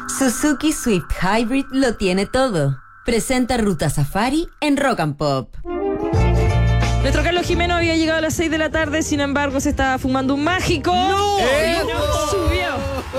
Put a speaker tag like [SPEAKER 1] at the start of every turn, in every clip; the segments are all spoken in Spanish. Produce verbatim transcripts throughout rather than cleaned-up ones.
[SPEAKER 1] Suzuki Swift Hybrid lo tiene todo. Presenta Ruta Safari en Rock and Pop.
[SPEAKER 2] Nuestro Carlos Jimeno había llegado a las seis de la tarde, sin embargo se estaba fumando un mágico.
[SPEAKER 3] ¡No!
[SPEAKER 2] ¡Eh! ¡No! ¡Subió!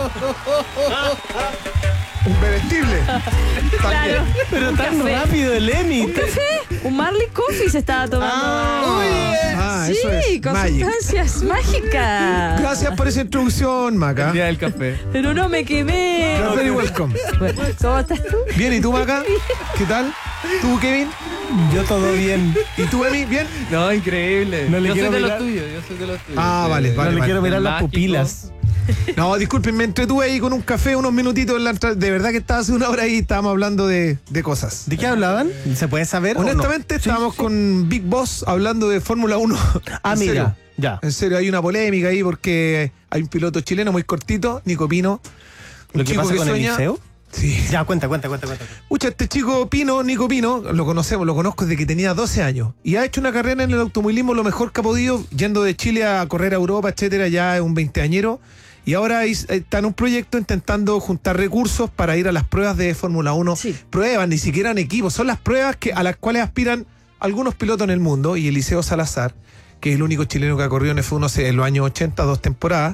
[SPEAKER 3] Un bebestible.
[SPEAKER 2] Claro.
[SPEAKER 4] Pero
[SPEAKER 2] Un
[SPEAKER 4] tan
[SPEAKER 2] café.
[SPEAKER 4] rápido el Emi.
[SPEAKER 2] ¿Un café? Un Marley Coffee se estaba tomando.
[SPEAKER 3] Ah, ah,
[SPEAKER 2] sí,
[SPEAKER 3] eso es
[SPEAKER 2] con
[SPEAKER 3] Magic.
[SPEAKER 2] sustancias mágicas.
[SPEAKER 3] Gracias por esa introducción, Maca.
[SPEAKER 4] El día del café.
[SPEAKER 2] Pero no me quemé.
[SPEAKER 3] You're very welcome.
[SPEAKER 2] Bueno, ¿cómo estás tú?
[SPEAKER 3] Bien, ¿y tú, Maca? ¿Qué tal? ¿Tú, Kevin?
[SPEAKER 4] Yo todo bien.
[SPEAKER 3] ¿Y tú, Emi? ¿Bien?
[SPEAKER 5] No, increíble.
[SPEAKER 4] No le
[SPEAKER 5] yo soy
[SPEAKER 4] quiero
[SPEAKER 5] de
[SPEAKER 4] mirar-
[SPEAKER 5] los tuyos, yo soy de los tuyos.
[SPEAKER 3] Ah,
[SPEAKER 5] Sí,
[SPEAKER 3] vale,
[SPEAKER 5] sí.
[SPEAKER 3] vale.
[SPEAKER 4] no le quiero mirar las
[SPEAKER 5] Mágico.
[SPEAKER 4] pupilas.
[SPEAKER 3] No, disculpen, me entretuve ahí con un café unos minutitos en la entrada. De verdad que estaba hace una hora ahí y estábamos hablando de, de cosas.
[SPEAKER 4] ¿De qué hablaban? ¿Se puede saber? o no?
[SPEAKER 3] Honestamente,
[SPEAKER 4] Sí,
[SPEAKER 3] estábamos
[SPEAKER 4] sí.
[SPEAKER 3] con Big Boss hablando de Fórmula uno.
[SPEAKER 4] Ah,
[SPEAKER 3] En
[SPEAKER 4] mira.
[SPEAKER 3] serio.
[SPEAKER 4] Ya.
[SPEAKER 3] En serio, hay una polémica ahí porque hay un piloto chileno muy cortito, Nico Pino. un
[SPEAKER 4] ¿Lo que
[SPEAKER 3] chico
[SPEAKER 4] pasa con
[SPEAKER 3] sueña-
[SPEAKER 4] el liceo?
[SPEAKER 3] Sí.
[SPEAKER 4] Ya, cuenta, cuenta, cuenta, cuenta.
[SPEAKER 3] Pucha, este chico Pino, Nico Pino, lo conocemos, lo conozco desde que tenía doce años. Y ha hecho una carrera en el automovilismo lo mejor que ha podido, yendo de Chile a correr a Europa, etcétera, ya es un veinteañero. Y ahora is- está en un proyecto intentando juntar recursos para ir a las pruebas de Fórmula uno.
[SPEAKER 2] Sí.
[SPEAKER 3] Pruebas, ni siquiera en equipo, son las pruebas que, a las cuales aspiran algunos pilotos en el mundo. Y Eliseo Salazar, que es el único chileno que ha corrido en F uno en los años ochenta, dos temporadas,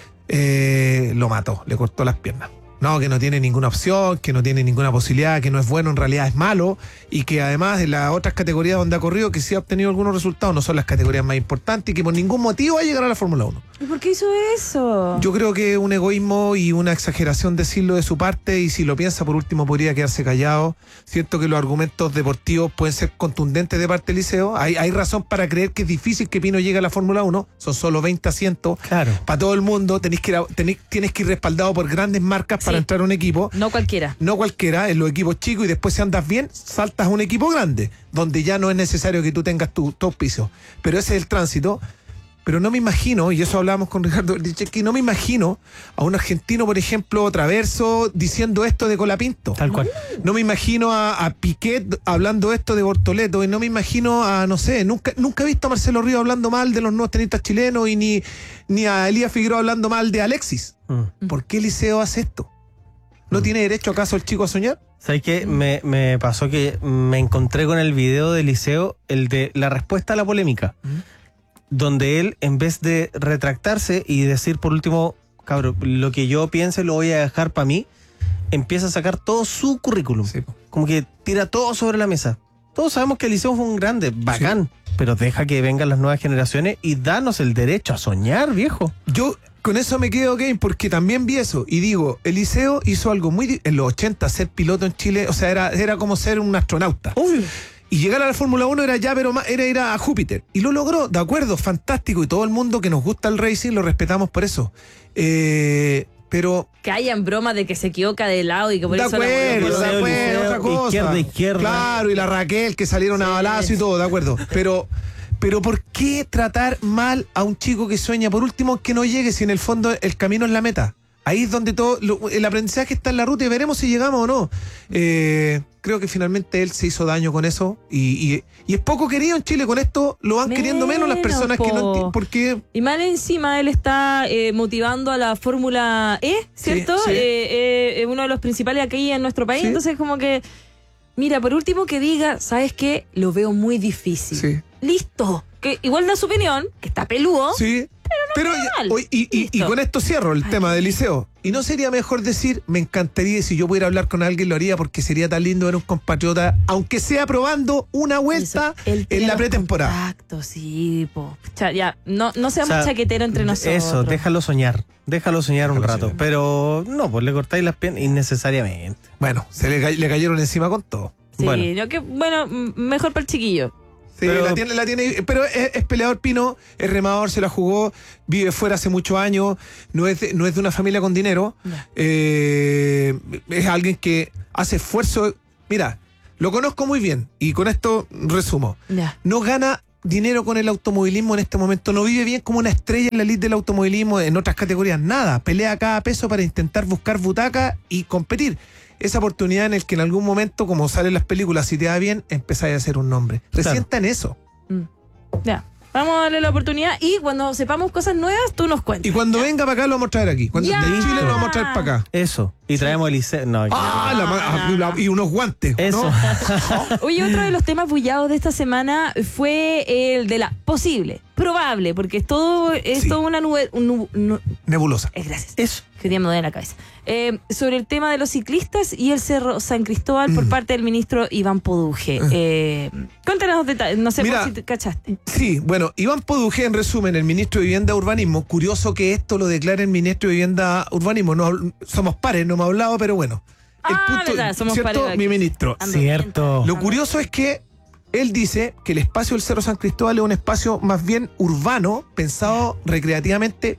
[SPEAKER 3] eh, lo mató, le cortó las piernas. No, que no tiene ninguna opción, que no tiene ninguna posibilidad, que no es bueno, en realidad es malo, y que además en las otras categorías donde ha corrido, que sí ha obtenido algunos resultados, no son las categorías más importantes y que por ningún motivo va a llegar a la Fórmula uno.
[SPEAKER 2] ¿Y por qué hizo eso?
[SPEAKER 3] Yo creo que un egoísmo y una exageración decirlo de su parte, y si lo piensa, por último podría quedarse callado. Siento que los argumentos deportivos pueden ser contundentes de parte del Liceo. Hay, hay razón para creer que es difícil que Pino llegue a la Fórmula uno, son solo veinte asientos.
[SPEAKER 4] Claro.
[SPEAKER 3] Para todo el mundo, tenés que ir a- tenés- tienes que ir respaldado por grandes marcas para
[SPEAKER 2] Sí.
[SPEAKER 3] entrar a un equipo.
[SPEAKER 2] No cualquiera.
[SPEAKER 3] No cualquiera, en los equipos chicos, y después si andas bien, saltas a un equipo grande, donde ya no es necesario que tú tengas tu, tu auspicio. Pero ese es el tránsito. Pero no me imagino, y eso hablábamos con Ricardo Lichecki, no me imagino a un argentino, por ejemplo, Traverso, diciendo esto de Colapinto.
[SPEAKER 4] Tal cual.
[SPEAKER 3] No me imagino a, a Piquet hablando esto de Bortoleto, y no me imagino a, no sé, nunca, nunca he visto a Marcelo Ríos hablando mal de los nuevos tenistas chilenos, y ni, ni a Elías Figueroa hablando mal de Alexis.
[SPEAKER 4] Mm.
[SPEAKER 3] ¿Por qué Liceo hace esto? ¿No tiene derecho acaso el chico a soñar?
[SPEAKER 4] ¿Sabes qué? Me, me pasó que me encontré con el video del liceo, el de la respuesta a la polémica, donde él, en vez de retractarse y decir por último, cabrón, lo que yo piense lo voy a dejar para mí, empieza a sacar todo su currículum.
[SPEAKER 3] Sí, po.
[SPEAKER 4] Como que tira todo sobre la mesa. Todos sabemos que el liceo fue un grande, bacán, pero deja que vengan las nuevas generaciones y danos el derecho a soñar, viejo.
[SPEAKER 3] Yo con eso me quedo, Kevin, porque también vi eso y digo, Eliseo hizo algo muy di- en los ochenta, ser piloto en Chile, o sea, era, era como ser un astronauta.
[SPEAKER 4] Obvio.
[SPEAKER 3] Y llegar a la Fórmula uno era ya, pero más, era ir a Júpiter. Y lo logró, de acuerdo, fantástico. Y todo el mundo que nos gusta el racing lo respetamos por eso. Eh, pero,
[SPEAKER 2] Que hayan bromas de que se equivoca de lado y que por
[SPEAKER 3] de
[SPEAKER 2] eso la
[SPEAKER 3] acuerdo,
[SPEAKER 2] volvió
[SPEAKER 3] de
[SPEAKER 2] por-
[SPEAKER 4] Liceo,
[SPEAKER 3] acuerdo,
[SPEAKER 4] Liceo,
[SPEAKER 3] otra cosa.
[SPEAKER 4] izquierda, izquierda.
[SPEAKER 3] Claro, y la Raquel que salieron a
[SPEAKER 2] Sí.
[SPEAKER 3] balazo y todo, de acuerdo. Pero, pero ¿por qué tratar mal a un chico que sueña? Por último, que no llegue si en el fondo el camino es la meta. Ahí es donde todo lo- el aprendizaje está en la ruta y veremos si llegamos o no. Eh, creo que finalmente él se hizo daño con eso y, y, y es poco querido en Chile. Con esto lo van queriendo menos las personas que no
[SPEAKER 2] po.
[SPEAKER 3] entienden por qué.
[SPEAKER 2] Y mal encima él está eh, motivando a la Fórmula E, ¿cierto?
[SPEAKER 3] Sí, sí.
[SPEAKER 2] Eh, eh, eh, uno de los principales aquí en nuestro país.
[SPEAKER 3] Sí.
[SPEAKER 2] Entonces como que, mira, por último que diga, ¿sabes qué? Lo veo muy difícil.
[SPEAKER 3] Sí.
[SPEAKER 2] Listo. Que igual da su opinión, que está peludo.
[SPEAKER 3] Sí. Pero,
[SPEAKER 2] mal.
[SPEAKER 3] oye, y, y- y
[SPEAKER 2] Listo.
[SPEAKER 3] con esto cierro el
[SPEAKER 2] Ay.
[SPEAKER 3] tema del liceo. ¿Y no sería mejor decir, me encantaría, si yo pudiera hablar con alguien lo haría, porque sería tan lindo ver un compatriota, aunque sea probando una vuelta
[SPEAKER 2] Eso, él
[SPEAKER 3] en
[SPEAKER 2] tiene
[SPEAKER 3] la
[SPEAKER 2] los
[SPEAKER 3] pretemporada?
[SPEAKER 2] contactos, sí, po. Cha- ya, no, no seamos
[SPEAKER 4] O sea,
[SPEAKER 2] chaqueteros entre nosotros.
[SPEAKER 4] Eso, déjalo soñar. Déjalo soñar un
[SPEAKER 3] Déjalo
[SPEAKER 4] rato.
[SPEAKER 3] soñar.
[SPEAKER 4] Pero no, pues le cortáis las piernas innecesariamente.
[SPEAKER 3] Bueno, se le, ca- le cayeron encima con todo.
[SPEAKER 2] Sí,
[SPEAKER 4] Bueno.
[SPEAKER 2] yo que, bueno, m- mejor para el chiquillo.
[SPEAKER 3] Sí,
[SPEAKER 4] Pero-
[SPEAKER 3] la tiene, la tiene, pero es, es peleador Pino, es remador, se la jugó, vive fuera hace muchos años, no es de, no es de una familia con dinero,
[SPEAKER 2] Ya.
[SPEAKER 3] eh, es alguien que hace esfuerzo. Mira, lo conozco muy bien y con esto resumo.
[SPEAKER 2] Ya.
[SPEAKER 3] No gana dinero con el automovilismo en este momento, no vive bien como una estrella en la elite del automovilismo en otras categorías, nada, pelea cada peso para intentar buscar butaca y competir. Esa oportunidad en el que en algún momento, como salen las películas, si te da bien, empezáis a hacer un nombre. Recién
[SPEAKER 4] Claro.
[SPEAKER 3] está en eso.
[SPEAKER 2] Mm. Ya. Vamos a darle la oportunidad y cuando sepamos cosas nuevas, tú nos cuentas.
[SPEAKER 3] Y cuando venga para acá lo vamos a traer aquí. Cuando
[SPEAKER 2] Ya.
[SPEAKER 3] de Chile lo vamos a traer para acá.
[SPEAKER 4] Eso. Y traemos el Liceo. No,
[SPEAKER 3] Ah, la ma- ah, y la- y unos guantes. ¿no?
[SPEAKER 4] eso.
[SPEAKER 2] Oye, otro de los temas bullados de esta semana fue el de la posible, probable, porque es todo, es
[SPEAKER 3] Sí.
[SPEAKER 2] todo una nube. Un nu- nu-
[SPEAKER 3] Nebulosa.
[SPEAKER 2] eh, gracias.
[SPEAKER 4] Eso.
[SPEAKER 2] Que día me duele la cabeza. Eh, sobre el tema de los ciclistas y el Cerro San Cristóbal por parte del ministro Iván Poduje. Eh, cuéntanos los detalles, no sé
[SPEAKER 3] Mira.
[SPEAKER 2] por si te cachaste.
[SPEAKER 3] Sí, bueno, Iván Poduje, en resumen, el ministro de Vivienda y Urbanismo. Curioso que esto lo declare el ministro de Vivienda y Urbanismo. No, somos pares, no me ha hablado, pero bueno. El
[SPEAKER 2] Ah, verdad, somos
[SPEAKER 3] ¿cierto?
[SPEAKER 2] pares aquí.
[SPEAKER 3] Mi ministro.
[SPEAKER 2] Ando
[SPEAKER 4] Cierto.
[SPEAKER 2] bien.
[SPEAKER 3] Lo curioso es que él dice que el espacio del Cerro San Cristóbal es un espacio más bien urbano, pensado recreativamente,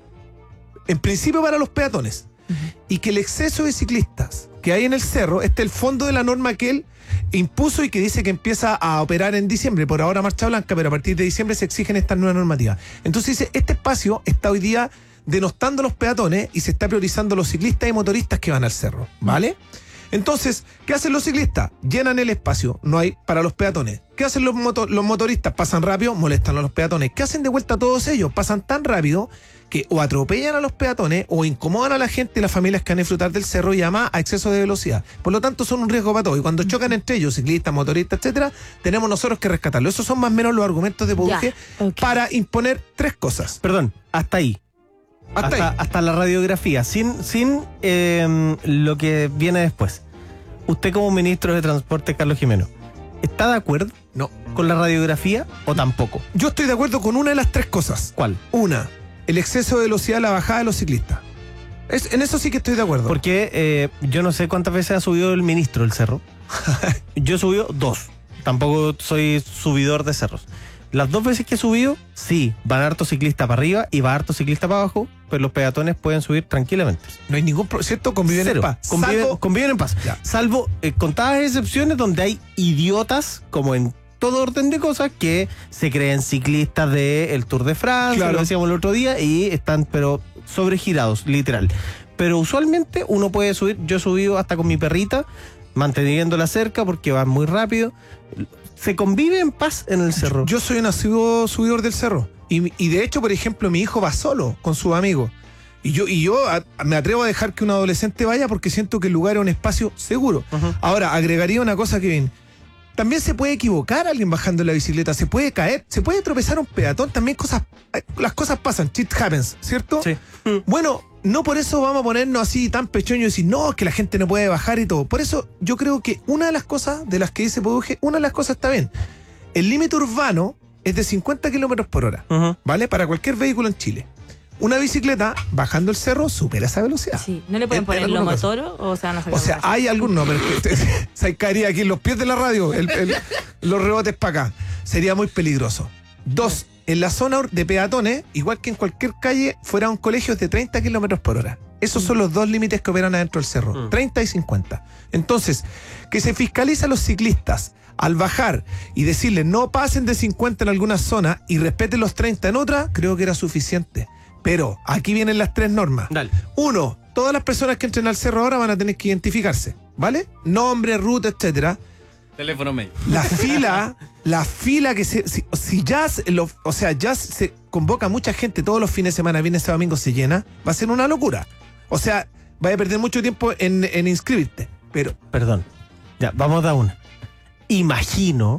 [SPEAKER 3] en principio para los peatones. Y que el exceso de ciclistas que hay en el cerro, este es el fondo de la norma que él impuso y que dice que empieza a operar en diciembre. Por ahora marcha blanca, pero a partir de diciembre se exigen estas nuevas normativas. Entonces dice, este espacio está hoy día denostando a los peatones y se está priorizando los ciclistas y motoristas que van al cerro, ¿vale? Entonces, ¿qué hacen los ciclistas? Llenan el espacio, no hay para los peatones. ¿Qué hacen los, moto- los motoristas? Pasan rápido, molestan a los peatones. ¿Qué hacen de vuelta todos ellos? Pasan tan rápido que o atropellan a los peatones o incomodan a la gente y las familias que van a disfrutar del cerro y además a exceso de velocidad. Por lo tanto, son un riesgo para todos. Y cuando chocan entre ellos, ciclistas, motoristas, etcétera, tenemos nosotros que rescatarlo. Esos son más o menos los argumentos de Poduje
[SPEAKER 2] Ya, ok.
[SPEAKER 3] para imponer tres cosas.
[SPEAKER 4] Perdón, hasta ahí.
[SPEAKER 3] Hasta,
[SPEAKER 4] hasta,
[SPEAKER 3] ahí.
[SPEAKER 4] hasta la radiografía, sin, sin eh, lo que viene después. Usted como ministro de Transporte, Carlos Jimeno, ¿está de acuerdo
[SPEAKER 3] No.
[SPEAKER 4] con la radiografía o tampoco?
[SPEAKER 3] Yo estoy de acuerdo con una de las tres cosas.
[SPEAKER 4] ¿Cuál?
[SPEAKER 3] Una, el exceso de velocidad, la bajada de los ciclistas. Es, en eso sí que estoy de acuerdo.
[SPEAKER 4] Porque eh, yo no sé cuántas veces ha subido el ministro el cerro. Yo he subido dos. Tampoco soy subidor de cerros. Las dos veces que he subido, sí, van harto ciclista para arriba y va harto ciclista para abajo, pero los peatones pueden subir tranquilamente.
[SPEAKER 3] No hay ningún pro- ¿cierto? Conviven
[SPEAKER 4] Cero.
[SPEAKER 3] en paz.
[SPEAKER 4] Conviven,
[SPEAKER 3] Salvo-
[SPEAKER 4] conviven en paz.
[SPEAKER 3] Ya.
[SPEAKER 4] Salvo eh, contadas excepciones donde hay idiotas, como en todo orden de cosas, que se creen ciclistas del Tour de Francia,
[SPEAKER 3] Claro.
[SPEAKER 4] lo decíamos el otro día, y están pero sobregirados, literal. Pero usualmente uno puede subir, yo he subido hasta con mi perrita, manteniéndola cerca porque va muy rápido. Se convive en paz en el cerro.
[SPEAKER 3] Yo soy un asiduo subidor del cerro. Y, y de hecho, por ejemplo, mi hijo va solo con sus amigos. Y yo, y yo a- me atrevo a dejar que un adolescente vaya porque siento que el lugar es un espacio seguro.
[SPEAKER 4] Ujú.
[SPEAKER 3] Ahora, agregaría una cosa, Kevin. También se puede equivocar alguien bajando la bicicleta, se puede caer, se puede tropezar un peatón, también cosas, las cosas pasan, shit happens, ¿cierto?
[SPEAKER 4] Sí.
[SPEAKER 3] Bueno, no por eso vamos a ponernos así tan pechoños y decir, no, es que la gente no puede bajar y todo. Por eso yo creo que una de las cosas de las que dice Poduje, una de las cosas está bien. El límite urbano es de cincuenta kilómetros por hora,
[SPEAKER 4] Ujú.
[SPEAKER 3] ¿vale? Para cualquier vehículo en Chile. Una bicicleta bajando el cerro supera esa velocidad.
[SPEAKER 2] Sí, ¿no le pueden
[SPEAKER 3] En- en
[SPEAKER 2] poner
[SPEAKER 3] algunos
[SPEAKER 2] lomo
[SPEAKER 3] casos.
[SPEAKER 2] toro o se van a sacar
[SPEAKER 3] O sea,
[SPEAKER 2] una-
[SPEAKER 3] hay algunos, pero es que se caería aquí en los pies de la radio, el- el- los rebotes para acá. Sería muy peligroso. Dos, en la zona de peatones, igual que en cualquier calle, fuera un colegio es de treinta kilómetros por hora. Esos son los dos límites que operan adentro del cerro,
[SPEAKER 4] Mm.
[SPEAKER 3] treinta y cincuenta. Entonces, que se fiscaliza a los ciclistas al bajar y decirles no pasen de cincuenta en alguna zona y respeten los treinta en otra, creo que era suficiente. Pero aquí vienen las tres normas.
[SPEAKER 4] Dale.
[SPEAKER 3] Uno, todas las personas que entren al cerro ahora van a tener que identificarse, ¿vale? Nombre, ruta, etcétera.
[SPEAKER 5] Teléfono mail.
[SPEAKER 3] La fila, la fila que se, si, si ya, se- lo- o sea, ya se convoca mucha gente todos los fines de semana, viernes, sábado, domingo se llena, va a ser una locura. O sea, vaya a perder mucho tiempo en, en inscribirte. Pero
[SPEAKER 4] Perdón. Ya, vamos a dar una. Imagino,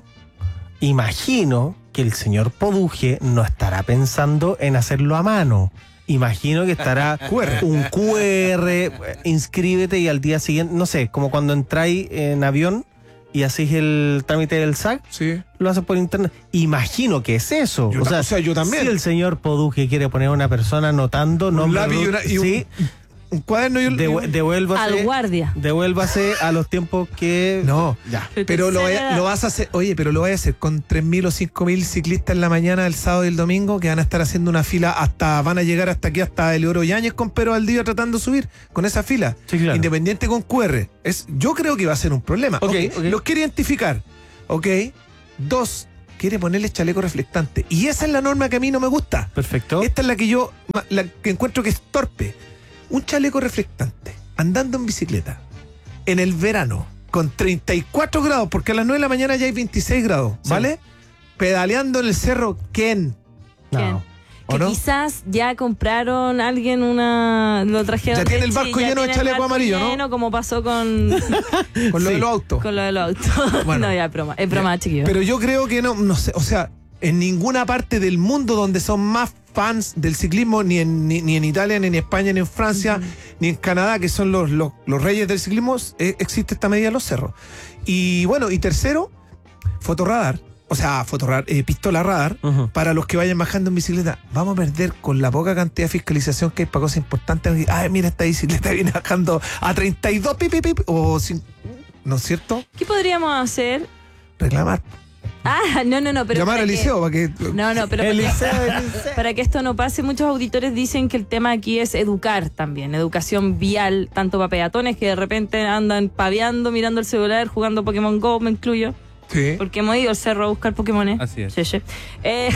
[SPEAKER 4] imagino que el señor Poduje no estará pensando en hacerlo a mano. Imagino que estará
[SPEAKER 3] Q R.
[SPEAKER 4] un Q R, eh, inscríbete y al día siguiente, no sé, como cuando entráis en avión y hacéis el trámite del S A C,
[SPEAKER 3] sí.
[SPEAKER 4] lo haces por internet. Imagino que es eso.
[SPEAKER 3] Yo ta- o sea, yo también.
[SPEAKER 4] Si el señor Poduje quiere poner a una persona anotando
[SPEAKER 3] Un
[SPEAKER 4] nombre,
[SPEAKER 3] lápiz y, una- y un,
[SPEAKER 4] sí,
[SPEAKER 3] un cuaderno y un...
[SPEAKER 4] devu-
[SPEAKER 2] Al
[SPEAKER 4] devuélvase,
[SPEAKER 2] guardia.
[SPEAKER 4] devuélvase a los tiempos que...
[SPEAKER 3] No,
[SPEAKER 4] Ya.
[SPEAKER 3] pero lo,
[SPEAKER 2] tercera
[SPEAKER 3] vaya-
[SPEAKER 2] edad.
[SPEAKER 3] lo vas a hacer, oye, pero lo vas a hacer con tres mil o cinco mil ciclistas en la mañana, el sábado y el domingo, que van a estar haciendo una fila hasta, van a llegar hasta aquí, hasta Eleodoro Yáñez con Pedro Valdivia tratando de subir con esa fila.
[SPEAKER 4] Sí, claro.
[SPEAKER 3] Independiente con Q R. Es, yo creo que va a ser un problema.
[SPEAKER 4] Ok,
[SPEAKER 3] Ok,
[SPEAKER 4] ok.
[SPEAKER 3] los quiere identificar. Ok. Dos, quiere ponerle chaleco reflectante. Y esa es la norma que a mí no me gusta.
[SPEAKER 4] Perfecto.
[SPEAKER 3] Esta es la que yo, la que encuentro que es torpe. Un chaleco reflectante, andando en bicicleta, en el verano, con treinta y cuatro grados, porque a las nueve de la mañana ya hay veintiséis grados,
[SPEAKER 4] Sí.
[SPEAKER 3] ¿vale? Pedaleando en el cerro, ¿quién?
[SPEAKER 4] No.
[SPEAKER 2] ¿Quién?
[SPEAKER 3] ¿O
[SPEAKER 2] Que
[SPEAKER 3] no?
[SPEAKER 2] quizás ya compraron alguien una. Lo trajeron.
[SPEAKER 3] Ya tiene el
[SPEAKER 2] sí,
[SPEAKER 3] barco
[SPEAKER 2] ya
[SPEAKER 3] lleno de
[SPEAKER 2] tiene el
[SPEAKER 3] chaleco
[SPEAKER 2] barco
[SPEAKER 3] amarillo, ¿no?
[SPEAKER 2] lleno, como pasó con,
[SPEAKER 3] Con lo
[SPEAKER 4] Sí.
[SPEAKER 3] de los autos.
[SPEAKER 2] con lo de los autos.
[SPEAKER 3] Bueno.
[SPEAKER 2] No, ya es broma. Es broma, chiquillo.
[SPEAKER 3] Pero yo creo que no, no sé, o sea, en ninguna parte del mundo donde son más fans del ciclismo, ni en, ni, ni en Italia, ni en España, ni en Francia, ni en Canadá, que son los, los, los reyes del ciclismo, eh, existe esta medida en los cerros. Y bueno, y tercero, fotorradar. O sea, fotorradar, eh, pistola radar,
[SPEAKER 4] Ujú.
[SPEAKER 3] para los que vayan bajando en bicicleta. Vamos a perder con la poca cantidad de fiscalización que hay para cosas importantes. Ay, mira, esta bicicleta viene bajando a treinta y dos, pip, pip, pip, o sin- ¿no es cierto?
[SPEAKER 2] ¿Qué podríamos hacer?
[SPEAKER 3] Reclamar.
[SPEAKER 2] Ah, no, no, no. Pero
[SPEAKER 3] Llamar
[SPEAKER 2] para
[SPEAKER 3] al
[SPEAKER 2] que-
[SPEAKER 3] liceo para que...
[SPEAKER 2] No, no, pero para que,
[SPEAKER 4] Eliseo,
[SPEAKER 2] para que esto no pase, muchos auditores dicen que el tema aquí es educar también, educación vial, tanto para peatones que de repente andan paveando, mirando el celular, jugando Pokémon Go, me incluyo,
[SPEAKER 3] Sí.
[SPEAKER 2] porque hemos ido al cerro a buscar Pokémones.
[SPEAKER 5] Así es.
[SPEAKER 2] Sí, sí. Eh,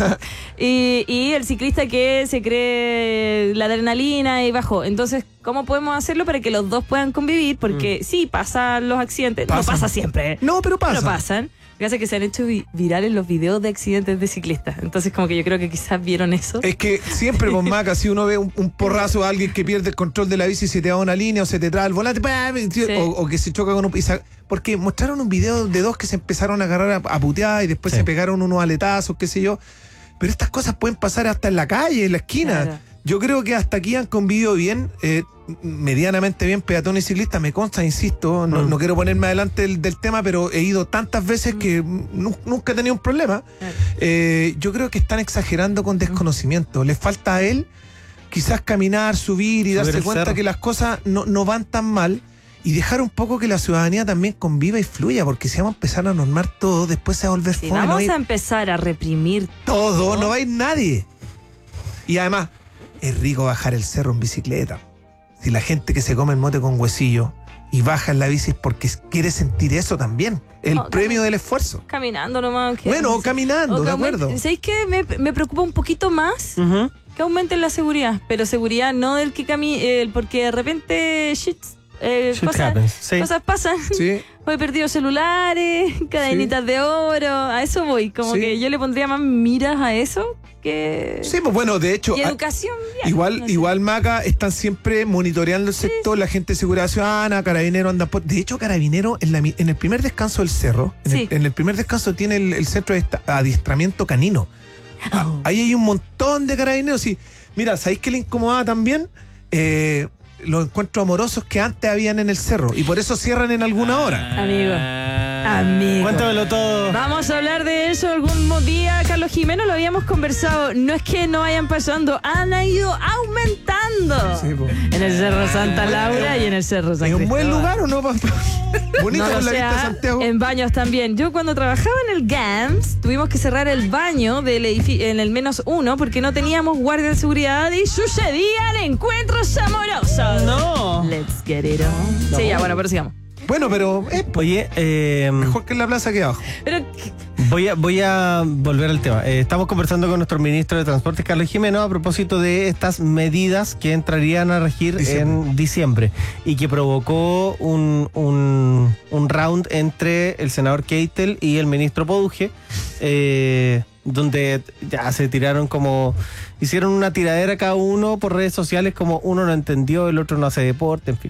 [SPEAKER 2] y, y el ciclista que se cree la adrenalina y bajó. Entonces, ¿cómo podemos hacerlo para que los dos puedan convivir? Porque sí, pasan los accidentes, no
[SPEAKER 3] Pasan.
[SPEAKER 2] pasa siempre, ¿eh?
[SPEAKER 3] No, pero pasa.
[SPEAKER 2] Pero pasan. Lo que pasa es que se han hecho vi- virales los videos de accidentes de ciclistas. Entonces, como que yo creo que quizás vieron eso.
[SPEAKER 3] Es que siempre, con Maca, si uno ve un, un porrazo a alguien que pierde el control de la bici y se te va una línea o se te trae el volante, ¡pam!
[SPEAKER 2] Sí.
[SPEAKER 3] o, o que se choca con un... y sa- Porque mostraron un video de dos que se empezaron a agarrar a, a putear y después
[SPEAKER 4] Sí.
[SPEAKER 3] se pegaron unos aletazos, qué sé yo. Pero estas cosas pueden pasar hasta en la calle, en la esquina.
[SPEAKER 2] Claro.
[SPEAKER 3] Yo creo que hasta aquí han convivido bien, eh, medianamente bien, peatones y ciclistas. Me consta, insisto, no,
[SPEAKER 4] Mm.
[SPEAKER 3] no quiero ponerme adelante del, del tema, pero he ido tantas veces que nu- nunca he tenido un problema.
[SPEAKER 2] Claro.
[SPEAKER 3] Eh, yo creo que están exagerando con desconocimiento. Les falta a él quizás caminar, subir y
[SPEAKER 4] Subir
[SPEAKER 3] darse
[SPEAKER 4] el
[SPEAKER 3] cuenta
[SPEAKER 4] cerro.
[SPEAKER 3] que las cosas no, no van tan mal y dejar un poco que la ciudadanía también conviva y fluya, porque si vamos a empezar a normar todo, después se va a volver
[SPEAKER 2] Si
[SPEAKER 3] fome, no va
[SPEAKER 2] vamos
[SPEAKER 3] a ir
[SPEAKER 2] a empezar a reprimir
[SPEAKER 3] todo, no va a ir nadie. Y además, es rico bajar el cerro en bicicleta. Si la gente que se come el mote con huesillo y baja en la bici es porque quiere sentir eso también, el
[SPEAKER 2] No,
[SPEAKER 3] premio
[SPEAKER 2] también.
[SPEAKER 3] del esfuerzo.
[SPEAKER 2] caminando nomás. que-
[SPEAKER 3] Bueno, o caminando,
[SPEAKER 2] o que
[SPEAKER 3] de
[SPEAKER 2] aumente-
[SPEAKER 3] acuerdo.
[SPEAKER 2] ¿Sabéis qué? Me, me preocupa un poquito más
[SPEAKER 4] Ujú.
[SPEAKER 2] que aumenten la seguridad, pero seguridad no del que camina, porque de repente shit, eh,
[SPEAKER 4] Shit
[SPEAKER 2] cosas,
[SPEAKER 4] happens. Sí.
[SPEAKER 2] cosas pasan.
[SPEAKER 3] Sí.
[SPEAKER 2] He perdido celulares, cadenitas de oro, a eso voy. Como
[SPEAKER 3] Sí.
[SPEAKER 2] que yo le pondría más miras a eso que.
[SPEAKER 3] Sí, pues bueno, de hecho,
[SPEAKER 2] Y
[SPEAKER 3] a-
[SPEAKER 2] educación vial,
[SPEAKER 3] igual,
[SPEAKER 2] no sé.
[SPEAKER 3] igual Maca, están siempre monitoreando el sector, la gente de seguridad ciudadana, Carabinero anda por... De hecho, Carabinero, en, la mi- en el primer descanso del cerro, en,
[SPEAKER 2] Sí.
[SPEAKER 3] el, en el primer descanso tiene el, el centro de esta- adiestramiento canino. Ah,
[SPEAKER 2] Oh.
[SPEAKER 3] ahí hay un montón de carabineros. Y, mira, ¿sabéis qué le incomodaba también? Eh, los encuentros amorosos que antes habían en el cerro. Y por eso cierran en alguna hora.
[SPEAKER 2] Amigo. Amigo.
[SPEAKER 4] Cuéntamelo todo.
[SPEAKER 2] Vamos a hablar de eso algún mo- día, Carlos Jimeno, lo habíamos conversado. No es que no vayan pasando, han ido aumentando.
[SPEAKER 3] Sí, po.
[SPEAKER 2] En el Cerro Santa Laura y en el Cerro San
[SPEAKER 3] ¿Es un buen
[SPEAKER 2] Cristóbal.
[SPEAKER 3] lugar o no? Pa- Bonito
[SPEAKER 2] No lo
[SPEAKER 3] con la
[SPEAKER 2] sé,
[SPEAKER 3] vista de
[SPEAKER 2] ¿ah?
[SPEAKER 3] Santiago.
[SPEAKER 2] En baños también. Yo cuando trabajaba en el GAMS tuvimos que cerrar el baño del edificio en el menos uno porque no teníamos guardia de seguridad y sucedían encuentros amorosos.
[SPEAKER 4] No.
[SPEAKER 2] Let's get it on. Sí, ya, bueno, pero sigamos.
[SPEAKER 3] Bueno, pero es
[SPEAKER 4] Oye, eh,
[SPEAKER 3] mejor que en la plaza que abajo.
[SPEAKER 2] Pero
[SPEAKER 4] voy a, voy a volver al tema. Eh, estamos conversando con nuestro ministro de Transportes, Carlos Jimeno, a propósito de estas medidas que entrarían a regir
[SPEAKER 3] Diciembre.
[SPEAKER 4] en diciembre y que provocó un, un, un round entre el senador Keitel y el ministro Poduje, eh, donde ya se tiraron como... Hicieron una tiradera cada uno por redes sociales, como uno no entendió, el otro no hace deporte, en fin.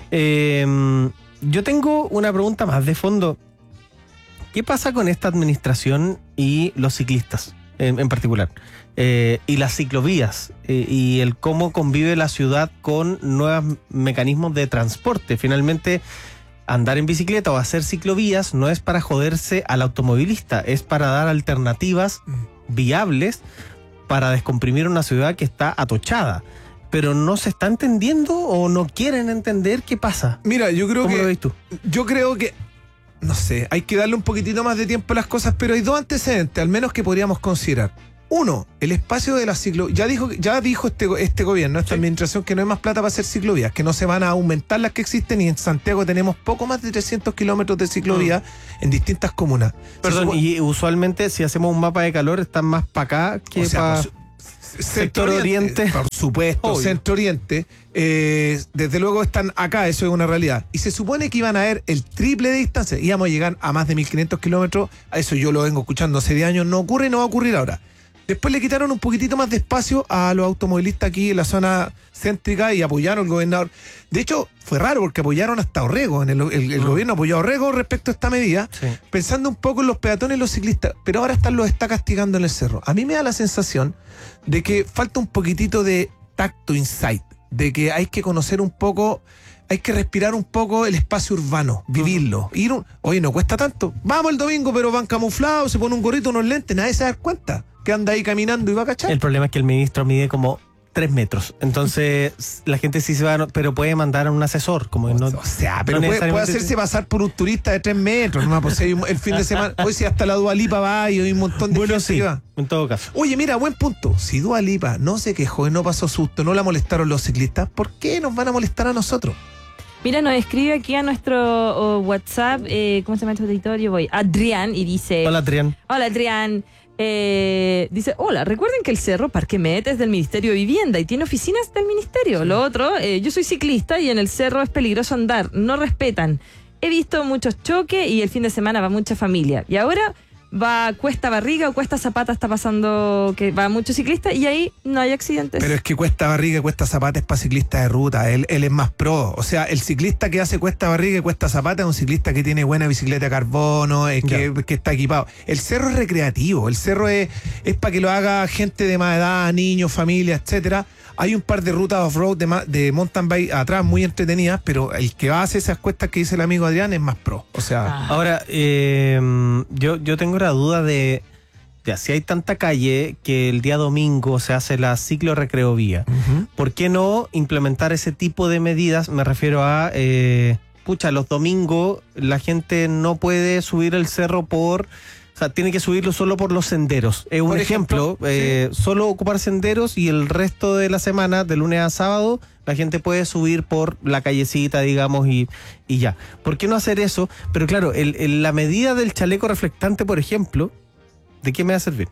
[SPEAKER 4] Eh, yo tengo una pregunta más de fondo. ¿Qué pasa con esta administración y los ciclistas en, en particular? Eh, y las ciclovías eh, y el cómo convive la ciudad con nuevos mecanismos de transporte. Finalmente, andar en bicicleta o hacer ciclovías no es para joderse al automovilista, es para dar alternativas viables para descomprimir una ciudad que está atochada. Pero no se está entendiendo o no quieren entender qué pasa.
[SPEAKER 3] Mira, yo creo
[SPEAKER 4] ¿Cómo
[SPEAKER 3] que...
[SPEAKER 4] lo ves tú?
[SPEAKER 3] Yo creo que, no sé, hay que darle un poquitito más de tiempo a las cosas, pero hay dos antecedentes, al menos que podríamos considerar. Uno, el espacio de la ciclo... Ya dijo, ya dijo este, este gobierno, esta administración, que no hay más plata para hacer ciclovías, que no se van a aumentar las que existen, y en Santiago tenemos poco más de trescientos kilómetros de ciclovías en distintas comunas.
[SPEAKER 4] Perdón,
[SPEAKER 3] Se supo-
[SPEAKER 4] y usualmente si hacemos un mapa de calor están más para acá que
[SPEAKER 3] o sea,
[SPEAKER 4] para...
[SPEAKER 3] por su-
[SPEAKER 4] Sector Oriente.
[SPEAKER 3] Por supuesto,
[SPEAKER 4] Obvio.
[SPEAKER 3] Centro Oriente. eh, desde luego están acá, eso es una realidad. Y se supone que iban a haber el triple de distancia. Íbamos a llegar a más de mil quinientos kilómetros. A eso yo lo vengo escuchando hace diez años. No ocurre y no va a ocurrir ahora. Después le quitaron un poquitito más de espacio a los automovilistas aquí en la zona céntrica y apoyaron al gobernador. De hecho, fue raro porque apoyaron hasta Orrego. En el, el, el
[SPEAKER 4] Mm.
[SPEAKER 3] gobierno apoyó a Orrego respecto a esta medida,
[SPEAKER 4] Sí.
[SPEAKER 3] pensando un poco en los peatones y los ciclistas. Pero ahora están, los está castigando en el cerro. A mí me da la sensación de que falta un poquitito de tacto, insight, de que hay que conocer un poco... Hay que respirar un poco el espacio urbano, vivirlo. Ir un, oye, no cuesta tanto. Vamos el domingo, pero van camuflados, se pone un gorrito, unos lentes, nadie se da cuenta que anda ahí caminando y va a cachar.
[SPEAKER 4] El problema es que el ministro mide como tres metros. Entonces, la gente sí se va, a- pero puede mandar a un asesor. Como que no,
[SPEAKER 3] o sea, pero
[SPEAKER 4] no
[SPEAKER 3] puede, puede
[SPEAKER 4] necesariamente-
[SPEAKER 3] hacerse pasar por un turista de tres metros. No, pues, si hay un- el fin de semana, hoy sí hasta la Dua Lipa va y hay un montón de
[SPEAKER 4] Bueno,
[SPEAKER 3] gente
[SPEAKER 4] sí,
[SPEAKER 3] que va.
[SPEAKER 4] en todo caso.
[SPEAKER 3] Oye, mira, buen punto. Si Dua Lipa no se quejó y no pasó susto, no la molestaron los ciclistas, ¿por qué nos van a molestar a nosotros?
[SPEAKER 2] Mira, nos escribe aquí a nuestro oh, WhatsApp, eh, ¿cómo se llama este auditorio? Voy, Adrián, y dice...
[SPEAKER 4] Hola, Adrián.
[SPEAKER 2] Hola, Adrián. Eh, dice, hola, recuerden que el Cerro Parque Met es del Ministerio de Vivienda y tiene oficinas del Ministerio. Lo otro, eh, yo soy ciclista y en el Cerro es peligroso andar, no respetan. He visto muchos choques y el fin de semana va mucha familia. Y ahora va Cuesta Barriga o Cuesta Zapata, está pasando que va mucho ciclista y ahí no hay accidentes.
[SPEAKER 3] Pero es que Cuesta Barriga y Cuesta Zapata es para ciclistas de ruta, él, él es más pro. O sea, el ciclista que hace Cuesta Barriga y Cuesta Zapata es un ciclista que tiene buena bicicleta de carbono, es que, que está equipado. El cerro es recreativo, el cerro es, es para que lo haga gente de más edad, niños, familia, etcétera. Hay un par de rutas off-road de, ma- de mountain bike atrás muy entretenidas, pero el que va a hacer esas cuestas que dice el amigo Adrián es más pro. O sea,
[SPEAKER 2] Ah.
[SPEAKER 4] Ahora, eh, yo, yo tengo la duda de, de si hay tanta calle que el día domingo se hace la ciclo recreo vía.
[SPEAKER 3] ujú.
[SPEAKER 4] ¿Por qué no implementar ese tipo de medidas? Me refiero a, eh, pucha, los domingos la gente no puede subir el cerro por... O sea, tiene que subirlo solo por los senderos. Es un
[SPEAKER 3] Por
[SPEAKER 4] ejemplo,
[SPEAKER 3] ejemplo,
[SPEAKER 4] eh, solo ocupar senderos y el resto de la semana, de lunes a sábado, la gente puede subir por la callecita, digamos, y, y ya. ¿Por qué no hacer eso? Pero claro, el, el- la medida del chaleco reflectante, por ejemplo, ¿de qué me va a servir?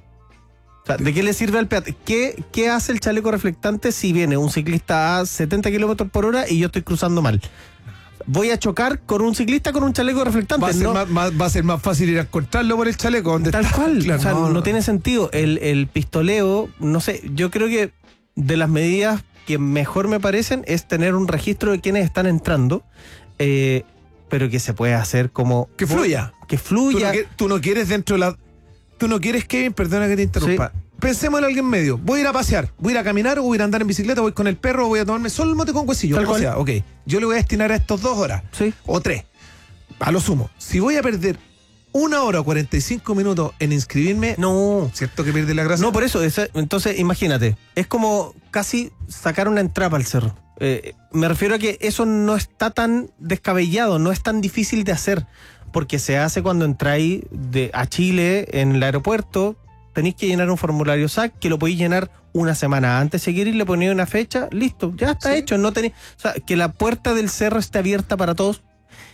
[SPEAKER 4] O sea, ¿de qué le sirve al peatón? ¿Qué, ¿Qué hace el chaleco reflectante si viene un ciclista a setenta kilómetros por hora y yo estoy cruzando mal? Voy a chocar con un ciclista con un chaleco reflectante.
[SPEAKER 3] Va a, ser
[SPEAKER 4] ¿no?
[SPEAKER 3] más, más- va a ser más fácil ir a encontrarlo por el chaleco. Donde
[SPEAKER 4] Tal
[SPEAKER 3] está.
[SPEAKER 4] cual,
[SPEAKER 3] Claro,
[SPEAKER 4] o sea,
[SPEAKER 3] no,
[SPEAKER 4] no,
[SPEAKER 3] no.
[SPEAKER 4] tiene sentido. El, el pistoleo, no sé, yo creo que de las medidas que mejor me parecen es tener un registro de quienes están entrando, eh, pero que se puede hacer como...
[SPEAKER 3] Que fluya.
[SPEAKER 4] Que
[SPEAKER 3] Tú no,
[SPEAKER 4] fluya.
[SPEAKER 3] qui- tú no quieres dentro de la... Tú no quieres, Kevin, perdona que te interrumpa. Pensemos en alguien medio. Voy a ir a pasear, voy a ir a caminar o voy a ir a andar en bicicleta, voy con el perro o voy a tomarme solo el mote con huesillo.
[SPEAKER 4] Tal
[SPEAKER 3] O
[SPEAKER 4] cual.
[SPEAKER 3] sea, ok, yo le voy a destinar a estos dos horas
[SPEAKER 4] Sí.
[SPEAKER 3] o tres, a lo sumo. Si voy a perder una hora o cuarenta y cinco minutos en inscribirme,
[SPEAKER 4] No.
[SPEAKER 3] ¿cierto que pierde la gracia?
[SPEAKER 4] No, por eso. esa- entonces, imagínate, es como casi sacar una entrada al cerro. Eh, me refiero a que eso no está tan descabellado, no es tan difícil de hacer, porque se hace cuando entráis de, a Chile en el aeropuerto, tenéis que llenar un formulario S A C que lo podéis llenar una semana antes, seguir y le ponéis una fecha, listo, ya está
[SPEAKER 3] Sí.
[SPEAKER 4] hecho. No tenéis, o sea, que la puerta del cerro esté abierta para todos.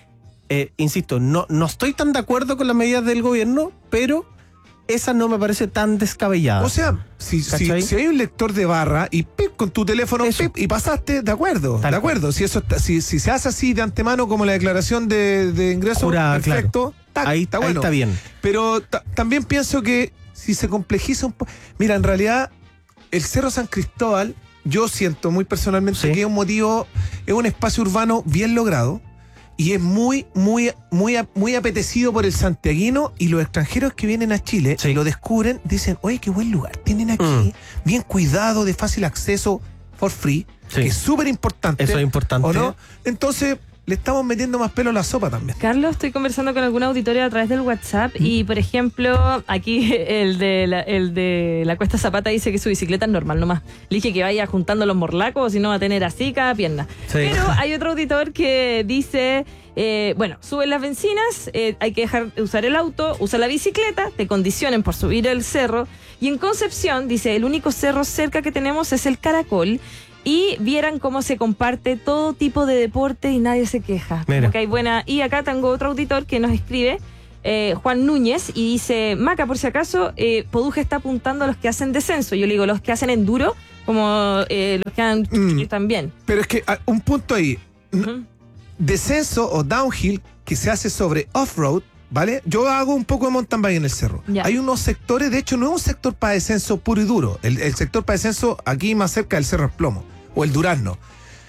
[SPEAKER 4] Eh, insisto, no, no estoy tan de acuerdo con las medidas del gobierno, pero esa no me parece tan descabellada.
[SPEAKER 3] O sea, si, si,
[SPEAKER 4] ¿Cachai?
[SPEAKER 3] si hay un lector de barra y pip, con tu teléfono
[SPEAKER 4] Eso.
[SPEAKER 3] pip, y pasaste, de acuerdo,
[SPEAKER 4] Tal
[SPEAKER 3] de acuerdo. Si eso está- si, si se hace así de antemano como la declaración de, de ingreso,
[SPEAKER 4] Jurada,
[SPEAKER 3] perfecto, tac,
[SPEAKER 4] ahí,
[SPEAKER 3] está
[SPEAKER 4] ahí
[SPEAKER 3] bueno.
[SPEAKER 4] está bien.
[SPEAKER 3] Pero ta- también pienso que si se complejiza un poco... Mira, en realidad, el Cerro San Cristóbal, yo siento muy personalmente
[SPEAKER 4] Sí.
[SPEAKER 3] que es un motivo, es un espacio urbano bien logrado y es muy, muy, muy, muy apetecido por el santiaguino y los extranjeros que vienen a Chile
[SPEAKER 4] Sí.
[SPEAKER 3] y lo descubren, dicen, oye, qué buen lugar tienen aquí,
[SPEAKER 4] Mm.
[SPEAKER 3] bien cuidado, de fácil acceso, for free,
[SPEAKER 4] Sí.
[SPEAKER 3] que es súper importante.
[SPEAKER 4] Eso es importante.
[SPEAKER 3] ¿O no? Entonces, le estamos metiendo más pelo a la sopa también.
[SPEAKER 2] Carlos, estoy conversando con alguna auditoría a través del WhatsApp y, por ejemplo, aquí el de, la, el de la Cuesta Zapata dice que su bicicleta es normal nomás. Le dije que vaya juntando los morlacos o si no va a tener así cada pierna.
[SPEAKER 4] Sí.
[SPEAKER 2] Pero hay otro auditor que dice, eh, bueno, suben las bencinas, eh, hay que dejar de usar el auto, usa la bicicleta, te condicionen por subir el cerro. Y en Concepción, dice, el único cerro cerca que tenemos es el Caracol. Y vieran cómo se comparte todo tipo de deporte y nadie se queja.
[SPEAKER 4] Mira.
[SPEAKER 2] Como que hay buena. Y acá tengo otro auditor que nos escribe, eh, Juan Núñez, y dice, Maca, por si acaso, eh, Poduje está apuntando a los que hacen descenso. Yo le digo, los que hacen enduro, como eh, los que han
[SPEAKER 3] Mm.
[SPEAKER 2] también.
[SPEAKER 3] Pero es que ah, un punto ahí,
[SPEAKER 2] Ujú.
[SPEAKER 3] descenso o downhill que se hace sobre off-road ¿vale? Yo hago un poco de mountain bike en el cerro.
[SPEAKER 2] Ya.
[SPEAKER 3] Hay unos sectores, de hecho no es un sector para descenso puro y duro. El, el sector para descenso aquí más cerca del Cerro El Plomo o el Durazno.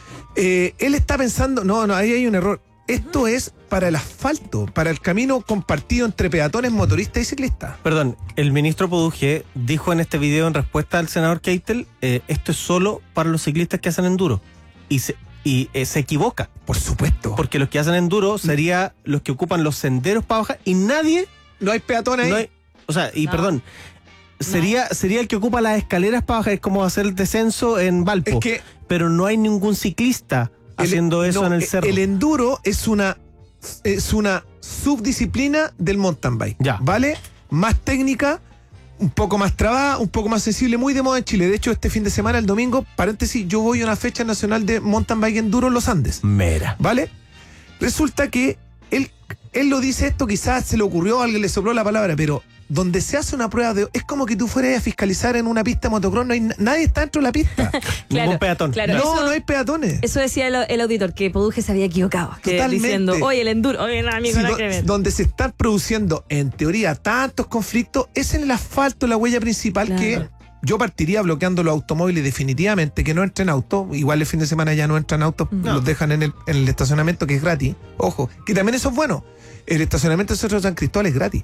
[SPEAKER 3] Eh, él está pensando, no, no, ahí hay un error. Esto es para el asfalto, para el camino compartido entre peatones, motoristas y ciclistas.
[SPEAKER 4] Perdón, el ministro Poduje dijo en este video en respuesta al senador Keitel, eh, esto es solo para los ciclistas que hacen enduro. Y se, y, eh, se equivoca.
[SPEAKER 3] Por supuesto.
[SPEAKER 4] Porque los que hacen enduro serían los que ocupan los senderos para bajar y nadie...
[SPEAKER 3] No hay peatones ahí.
[SPEAKER 4] No hay, o sea, y
[SPEAKER 2] No.
[SPEAKER 4] perdón, sería, sería el que ocupa las escaleras para bajar, es como hacer el descenso en Valpo.
[SPEAKER 3] Es que
[SPEAKER 4] pero no hay ningún ciclista haciendo
[SPEAKER 3] el,
[SPEAKER 4] eso
[SPEAKER 3] no,
[SPEAKER 4] en el cerro.
[SPEAKER 3] El enduro es una, es una subdisciplina del mountain bike.
[SPEAKER 4] Ya.
[SPEAKER 3] ¿Vale? Más técnica, un poco más trabada, un poco más sensible, muy de moda en Chile. De hecho, este fin de semana, el domingo, paréntesis, yo voy a una fecha nacional de mountain bike enduro en los Andes.
[SPEAKER 4] Mera.
[SPEAKER 3] ¿Vale? Resulta que él, él lo dice esto, quizás se le ocurrió, alguien le sopló la palabra, pero donde se hace una prueba de... Es como que tú fueras a fiscalizar en una pista de motocross, no hay, nadie está dentro de la pista.
[SPEAKER 4] Ningún peatón.
[SPEAKER 2] Claro,
[SPEAKER 3] no,
[SPEAKER 2] eso,
[SPEAKER 3] no hay peatones.
[SPEAKER 2] eso decía el, el auditor, que Poduje se había equivocado. Que
[SPEAKER 3] Totalmente.
[SPEAKER 2] diciendo, oye, el enduro, oye, no, amigo,
[SPEAKER 3] Sí,
[SPEAKER 2] nada
[SPEAKER 3] do-
[SPEAKER 2] que ver.
[SPEAKER 3] donde se están produciendo, en teoría, tantos conflictos, es en el asfalto la huella principal.
[SPEAKER 2] Claro.
[SPEAKER 3] Que yo partiría bloqueando los automóviles definitivamente, que no entren autos. Igual el fin de semana ya no entran autos,
[SPEAKER 2] No.
[SPEAKER 3] los dejan en el, en el estacionamiento, que es gratis. Ojo, que también eso es bueno. El estacionamiento de Cerro San Cristóbal es gratis.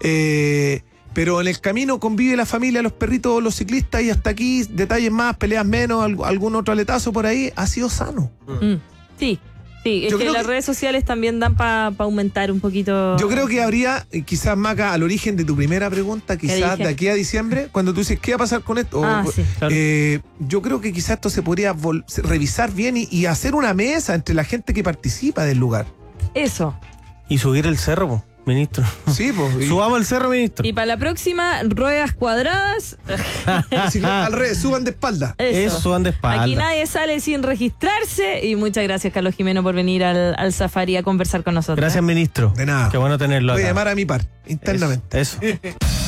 [SPEAKER 3] Eh, pero en el camino convive la familia, los perritos, los ciclistas, y hasta aquí detalles más, peleas menos, alg- algún otro aletazo por ahí, ha sido sano.
[SPEAKER 2] Mm. Sí, sí, es
[SPEAKER 3] Yo
[SPEAKER 2] que
[SPEAKER 3] creo
[SPEAKER 2] las
[SPEAKER 3] que-
[SPEAKER 2] redes sociales también dan para aumentar un poquito.
[SPEAKER 3] Yo creo que habría, eh, quizás, Maca, al origen de tu primera pregunta, quizás
[SPEAKER 2] dije?
[SPEAKER 3] de aquí a diciembre, cuando tú dices, ¿qué va a pasar con esto?
[SPEAKER 2] Ah,
[SPEAKER 3] O,
[SPEAKER 2] sí.
[SPEAKER 4] Claro.
[SPEAKER 3] eh, yo creo que quizás esto se podría vol- se- revisar bien y, y hacer una mesa entre la gente que participa del lugar.
[SPEAKER 2] Eso.
[SPEAKER 4] Y subir el cerro, po, ministro.
[SPEAKER 3] Sí, pues. y-
[SPEAKER 4] Subamos el cerro, ministro.
[SPEAKER 2] Y para la próxima, ruedas cuadradas.
[SPEAKER 3] si no, al revés, suban de espalda.
[SPEAKER 2] Eso.
[SPEAKER 4] Eso, suban de espalda.
[SPEAKER 2] Aquí nadie sale sin registrarse. Y muchas gracias, Carlos Jimeno, por venir al, al Safari a conversar con nosotros.
[SPEAKER 4] Gracias, ministro.
[SPEAKER 3] De nada.
[SPEAKER 4] Qué bueno tenerlo
[SPEAKER 3] Voy a
[SPEAKER 4] acá.
[SPEAKER 3] llamar a mi par, internamente.
[SPEAKER 4] Eso. eso.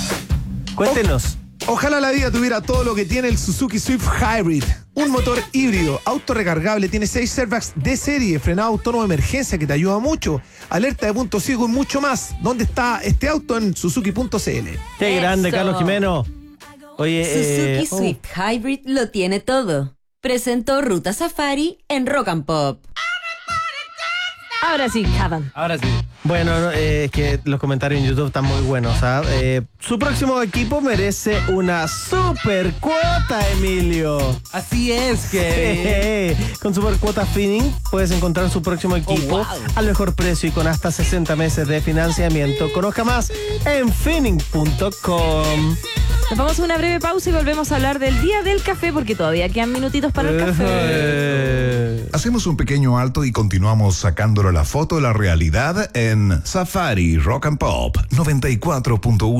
[SPEAKER 4] Cuéntenos.
[SPEAKER 3] Ojalá la vida tuviera todo lo que tiene el Suzuki Swift Hybrid. Un motor híbrido, auto recargable, tiene seis airbags de serie, frenado autónomo de emergencia que te ayuda mucho, alerta de punto ciego y mucho más. ¿Dónde está este auto? En Suzuki punto c l.
[SPEAKER 4] Qué
[SPEAKER 2] Eso.
[SPEAKER 4] grande, Carlos Jimeno. Oye,
[SPEAKER 1] Suzuki
[SPEAKER 4] eh, oh,
[SPEAKER 1] Swift Hybrid lo tiene todo. Presentó Ruta Safari en Rock and Pop.
[SPEAKER 2] Ahora sí, Adam.
[SPEAKER 5] Ahora sí.
[SPEAKER 4] bueno, no, eh, es que los comentarios en YouTube están muy buenos. ¿Ah? Eh, su próximo equipo merece una super cuota, Emilio.
[SPEAKER 5] Así es que.
[SPEAKER 4] Eh, Con Super Cuota Finning puedes encontrar su próximo equipo
[SPEAKER 5] wow.
[SPEAKER 4] al mejor precio y con hasta sesenta meses de financiamiento. Conozca más en finning punto com.
[SPEAKER 2] Nos vamos a una breve pausa y volvemos a hablar del Día del Café, porque todavía quedan minutitos para el café.
[SPEAKER 4] Eh,
[SPEAKER 6] Hacemos un pequeño alto y continuamos sacándole la foto de la realidad en Safari Rock and Pop noventa y cuatro punto uno.